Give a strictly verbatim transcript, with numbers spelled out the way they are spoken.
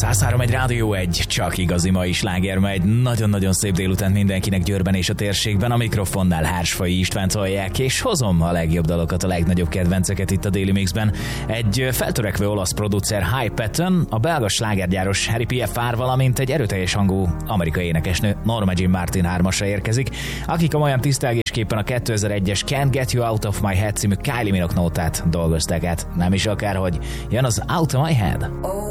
száz három egy Rádió egy, csak igazi mai sláger, egy nagyon-nagyon szép délután mindenkinek Győrben és a térségben. A mikrofonnál Hársfai Istvánt hallják, és hozom a legjobb dalokat, a legnagyobb kedvenceket itt a Daily Mixben. Egy feltörekvő olasz producer High Pattern, a belga slágergyáros Harry pé ef er, valamint egy erőteljes hangú amerikai énekesnő Norma Jean Martin hármasra érkezik, akik olyan tisztelgésképpen a kétezer-egyes Can't Get You Out of My Head című Kylie Minogue nótát dolgozták át. Nem is akárhogy, jön az Out of My Head.